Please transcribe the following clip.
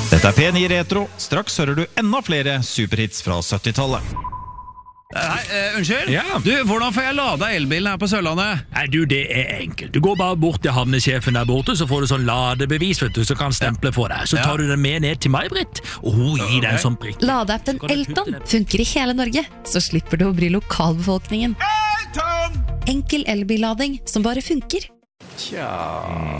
Dette P9 Retro. Straks hører du enda flere superhits fra 70-tallet. Unnskyld? Ja. Du, hvordan får jeg lada elbilen her på Sørlandet? Nei, du, det enkelt. Du går bare bort til havnesjefen der borte, så får du sånn ladebevis, vet du, så kan stemple for deg. Så tar du den med ned til meg, Britt, og hun gir deg en sånn prikk. Ladeappen Elton funker i hele Norge, så slipper du å bry lokalbefolkningen. Enkel elbillading som bare funker. Tja,